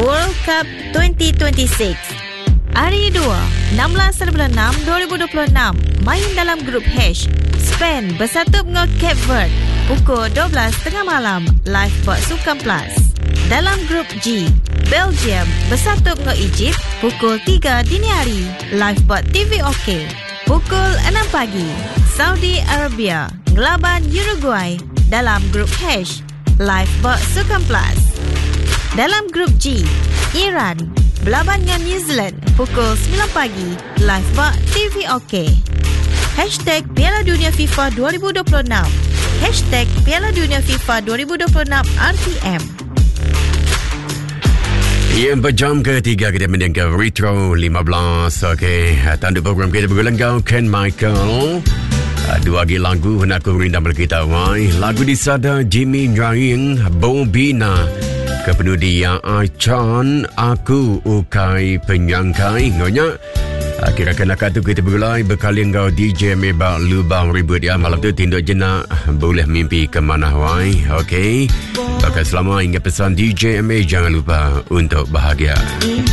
World Cup 2026. Hari 2, 16/6/2026, main dalam grup H. Spain bersatu dengan Cape Verde pukul 12.30 malam, live buat Sukan Plus. Dalam grup G, Belgium bersatu dengan Egypt pukul 3 dini hari, live buat TV OK. Pukul 6 pagi, Saudi Arabia ngelaban Uruguay dalam grup H, live buat Sukan Plus. Dalam grup G, Iran berlaban dengan New Zealand pukul 9 pagi, live buat TV OK. Hashtag Piala Dunia FIFA 2026. Hashtag Piala Dunia FIFA 2026 RTM. Yang berjam ketiga kita mendengar Retro 15. Okey, tanda program kita bergelenggang Ken Michael. Dua lagi lagu nak aku rinda kita wai. Lagu disada Jimmy Nyaing Bobina. Kepenudian Achan Aku Ukai Penyangkai Ngonya kira-kira tu kita bergulai berkali engkau DJ Mebak Lubang Ribut ya. Malam tu tindak jenak boleh mimpi ke mana wai. Okey, pakai selama hingga pesan DJ MA jangan lupa untuk bahagia.